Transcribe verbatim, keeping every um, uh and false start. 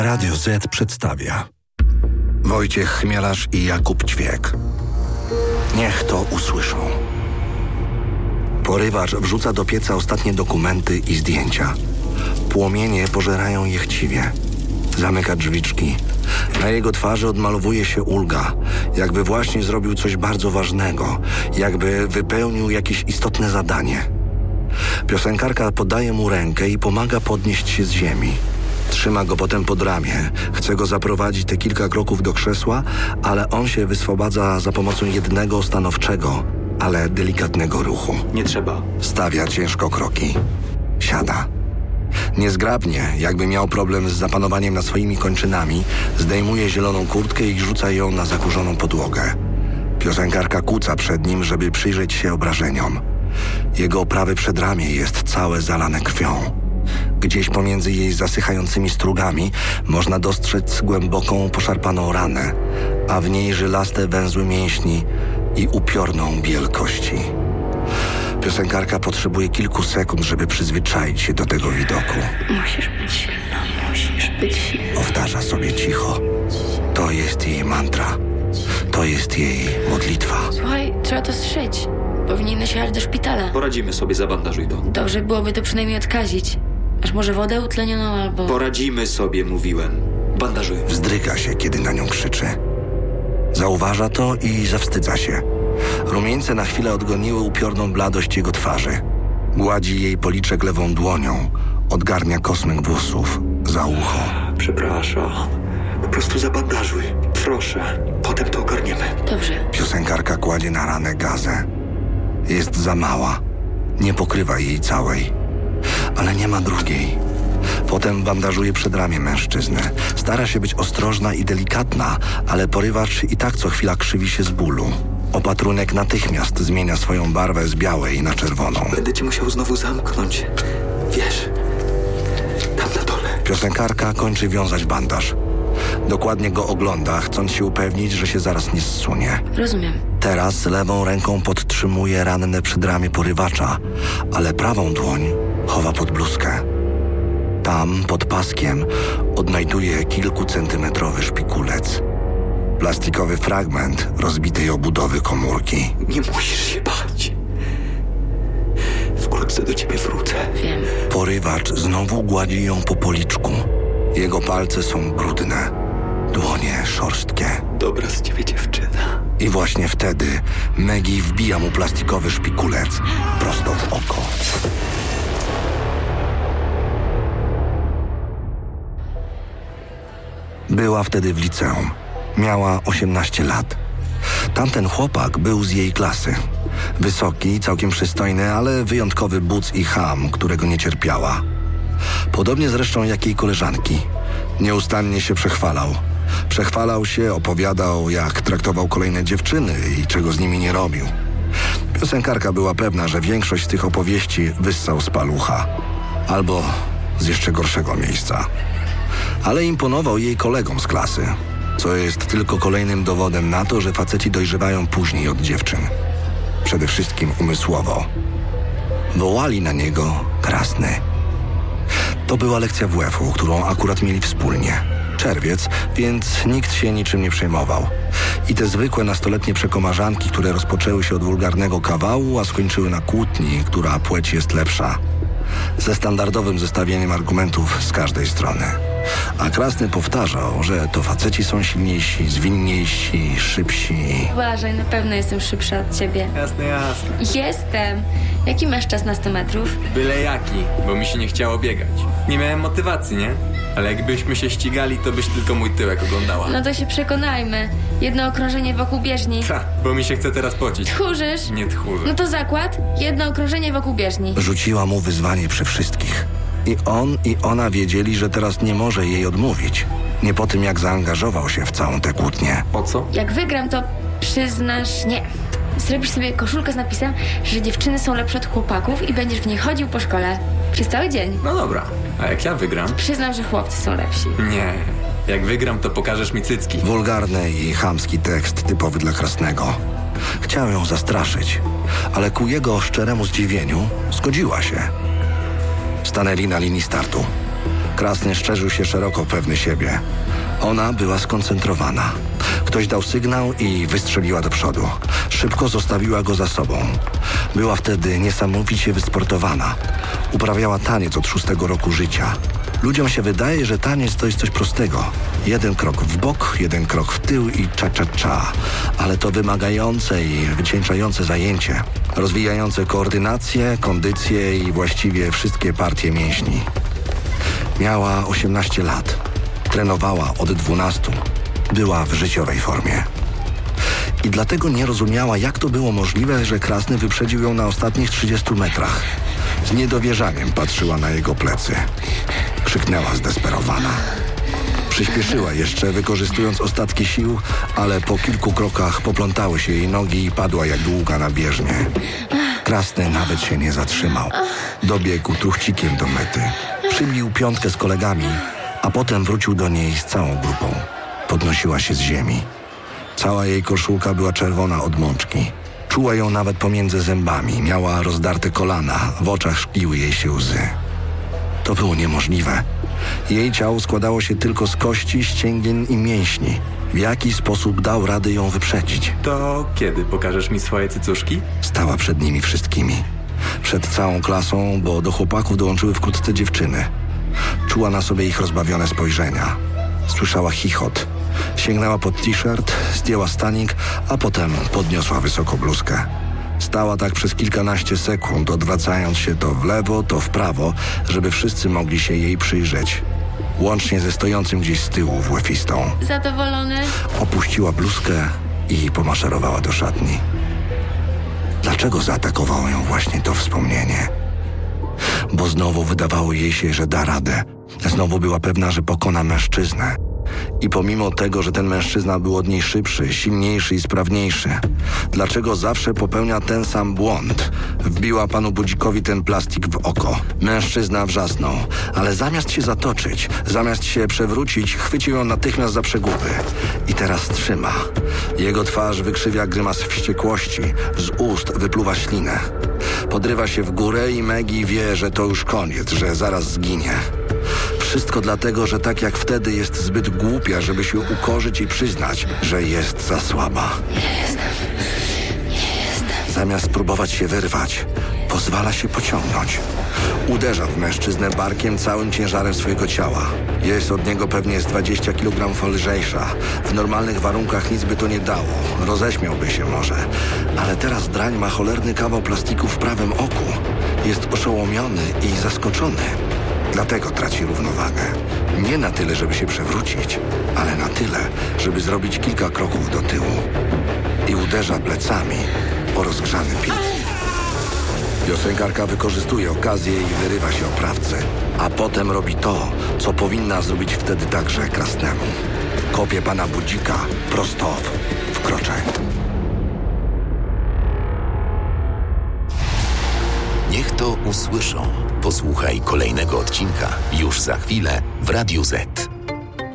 Radio Z przedstawia Wojciech Chmielarz i Jakub Ćwiek. Niech to usłyszą. Porywacz wrzuca do pieca ostatnie dokumenty i zdjęcia. Płomienie pożerają je chciwie. Zamyka drzwiczki. Na jego twarzy odmalowuje się ulga, jakby właśnie zrobił coś bardzo ważnego, jakby wypełnił jakieś istotne zadanie. Piosenkarka podaje mu rękę i pomaga podnieść się z ziemi. Trzyma go potem pod ramię, chce go zaprowadzić te kilka kroków do krzesła, ale on się wyswobadza za pomocą jednego stanowczego, ale delikatnego ruchu. Nie trzeba. Stawia ciężko kroki. Siada. Niezgrabnie, jakby miał problem z zapanowaniem nad swoimi kończynami, zdejmuje zieloną kurtkę i rzuca ją na zakurzoną podłogę. Piosenkarka kuca przed nim, żeby przyjrzeć się obrażeniom. Jego prawe przedramię jest całe zalane krwią. Gdzieś pomiędzy jej zasychającymi strugami można dostrzec głęboką, poszarpaną ranę, a w niej żylaste węzły mięśni i upiorną biel kości. Piosenkarka potrzebuje kilku sekund, żeby przyzwyczaić się do tego widoku. Musisz być silna, musisz być silna. Powtarza sobie cicho. To jest jej mantra. To jest jej modlitwa. Słuchaj, trzeba to zszyć. Powinieneś jechać do szpitala. Poradzimy sobie, zabandażuj to. Dobrze byłoby to przynajmniej odkazić. Masz może wodę utlenioną albo... Poradzimy sobie, mówiłem. Bandażuj. Wzdryga się, kiedy na nią krzyczy. Zauważa to i zawstydza się. Rumieńce na chwilę odgoniły upiorną bladość jego twarzy. Gładzi jej policzek lewą dłonią. Odgarnia kosmyk włosów za ucho. Przepraszam. Po prostu zabandażuj. Proszę. Potem to ogarniemy. Dobrze. Piosenkarka kładzie na ranę gazę. Jest za mała. Nie pokrywa jej całej. Ale nie ma drugiej. Potem bandażuje przedramię mężczyzny. Stara się być ostrożna i delikatna, ale porywacz i tak co chwila krzywi się z bólu. Opatrunek natychmiast zmienia swoją barwę z białej na czerwoną. Będę cię musiał znowu zamknąć. Wiesz, tam na dole. Piosenkarka kończy wiązać bandaż. Dokładnie go ogląda, chcąc się upewnić, że się zaraz nie zsunie. Rozumiem. Teraz lewą ręką podtrzymuje ranne przedramię porywacza, ale prawą dłoń chowa pod bluzkę. Tam, pod paskiem, odnajduje kilkucentymetrowy szpikulec. Plastikowy fragment rozbitej obudowy komórki. Nie musisz się bać. Wkrótce do ciebie wrócę. Wiem. Porywacz znowu gładzi ją po policzku. Jego palce są brudne, dłonie szorstkie. Dobra z ciebie dziewczyna. I właśnie wtedy Maggie wbija mu plastikowy szpikulec prosto w oko. Była wtedy w liceum. Miała osiemnaście lat. Tamten chłopak był z jej klasy. Wysoki, całkiem przystojny, ale wyjątkowy buc i cham, którego nie cierpiała. Podobnie zresztą jak jej koleżanki. Nieustannie się przechwalał. Przechwalał się, opowiadał, jak traktował kolejne dziewczyny i czego z nimi nie robił. Piosenkarka była pewna, że większość z tych opowieści wyssał z palucha. Albo z jeszcze gorszego miejsca. Ale imponował jej kolegom z klasy, co jest tylko kolejnym dowodem na to, że faceci dojrzewają później od dziewczyn. Przede wszystkim umysłowo. Wołali na niego krasny. To była lekcja W F-u, którą akurat mieli wspólnie. Czerwiec, więc nikt się niczym nie przejmował. I te zwykłe nastoletnie przekomarzanki, które rozpoczęły się od wulgarnego kawału, a skończyły na kłótni, która płeć jest lepsza. Ze standardowym zestawieniem argumentów z każdej strony. A Krasny powtarzał, że to faceci są silniejsi, zwinniejsi, szybsi. Uważaj, na pewno jestem szybsza od ciebie. Jasne, jasne. Jestem. Jaki masz czas na sto metrów? Byle jaki, bo mi się nie chciało biegać. Nie miałem motywacji, nie? Ale jakbyśmy się ścigali, to byś tylko mój tyłek oglądała. No to się przekonajmy. Jedno okrążenie wokół bieżni. Ta, bo mi się chce teraz pocić. Tchórzysz? Nie tchórzę. No to zakład. Jedno okrążenie wokół bieżni. Rzuciła mu wyzwanie przy wszystkich. I on i ona wiedzieli, że teraz nie może jej odmówić. Nie po tym, jak zaangażował się w całą tę kłótnię. O co? Jak wygram, to przyznasz... Nie. Zrobisz sobie koszulkę z napisem, że dziewczyny są lepsze od chłopaków i będziesz w niej chodził po szkole. Przez cały dzień. No dobra, a jak ja wygram? Przyznam, że chłopcy są lepsi. Nie. Jak wygram, to pokażesz mi cycki. Wulgarny i chamski tekst typowy dla Krasnego. Chciał ją zastraszyć, ale ku jego szczeremu zdziwieniu zgodziła się. Stanęli na linii startu. Krasny szczerzył się szeroko pewny siebie. Ona była skoncentrowana. Ktoś dał sygnał i wystrzeliła do przodu. Szybko zostawiła go za sobą. Była wtedy niesamowicie wysportowana. Uprawiała taniec od szóstego roku życia. Ludziom się wydaje, że taniec to jest coś prostego. Jeden krok w bok, jeden krok w tył i cza-cza-cza. Ale to wymagające i wycieńczające zajęcie. Rozwijające koordynację, kondycję i właściwie wszystkie partie mięśni. Miała osiemnaście lat. Trenowała od dwunastu. Była w życiowej formie. I dlatego nie rozumiała, jak to było możliwe, że Krasny wyprzedził ją na ostatnich trzydziestu metrach. Z niedowierzaniem patrzyła na jego plecy. Krzyknęła zdesperowana. Przyspieszyła jeszcze, wykorzystując ostatki sił, ale po kilku krokach poplątały się jej nogi i padła jak długa na bieżnię. Krasny nawet się nie zatrzymał. Dobiegł truchcikiem do mety. Przybił piątkę z kolegami, a potem wrócił do niej z całą grupą. Podnosiła się z ziemi. Cała jej koszulka była czerwona od mączki. Czuła ją nawet pomiędzy zębami. Miała rozdarte kolana. W oczach szkliły jej się łzy. To było niemożliwe. Jej ciało składało się tylko z kości, ścięgien i mięśni. W jaki sposób dał radę ją wyprzedzić? To kiedy pokażesz mi swoje cycuszki? Stała przed nimi wszystkimi. Przed całą klasą, bo do chłopaków dołączyły wkrótce dziewczyny. Czuła na sobie ich rozbawione spojrzenia. Słyszała chichot. Sięgnęła pod t-shirt, zdjęła stanik, a potem podniosła wysoko bluzkę. Stała tak przez kilkanaście sekund, odwracając się to w lewo, to w prawo, żeby wszyscy mogli się jej przyjrzeć. Łącznie ze stojącym gdzieś z tyłu włefistą. Zadowolony? Opuściła bluzkę i pomaszerowała do szatni. Dlaczego zaatakowało ją właśnie to wspomnienie? Bo znowu wydawało jej się, że da radę. Znowu była pewna, że pokona mężczyznę. I pomimo tego, że ten mężczyzna był od niej szybszy, silniejszy i sprawniejszy, dlaczego zawsze popełnia ten sam błąd? Wbiła panu Budzikowi ten plastik w oko. Mężczyzna wrzasnął, ale zamiast się zatoczyć, zamiast się przewrócić, chwycił ją natychmiast za przegubę. I teraz trzyma. Jego twarz wykrzywia grymas wściekłości, z ust wypluwa ślinę. Podrywa się w górę i Maggie wie, że to już koniec, że zaraz zginie. Wszystko dlatego, że tak jak wtedy jest zbyt głupia, żeby się ukorzyć i przyznać, że jest za słaba. Nie jestem. Nie jestem. Zamiast próbować się wyrwać, pozwala się pociągnąć. Uderza w mężczyznę barkiem całym ciężarem swojego ciała. Jest od niego pewnie z dwadzieścia kilogramów lżejsza. W normalnych warunkach nic by to nie dało. Roześmiałby się może. Ale teraz drań ma cholerny kawał plastiku w prawym oku. Jest oszołomiony i zaskoczony. Dlatego traci równowagę. Nie na tyle, żeby się przewrócić, ale na tyle, żeby zrobić kilka kroków do tyłu. I uderza plecami o rozgrzany pit. Piosenkarka wykorzystuje okazję i wyrywa się oprawcy. A potem robi to, co powinna zrobić wtedy także Krasnemu. Kopie pana Budzika prosto w krocze. Niech to usłyszą. Posłuchaj kolejnego odcinka już za chwilę w Radiu Z.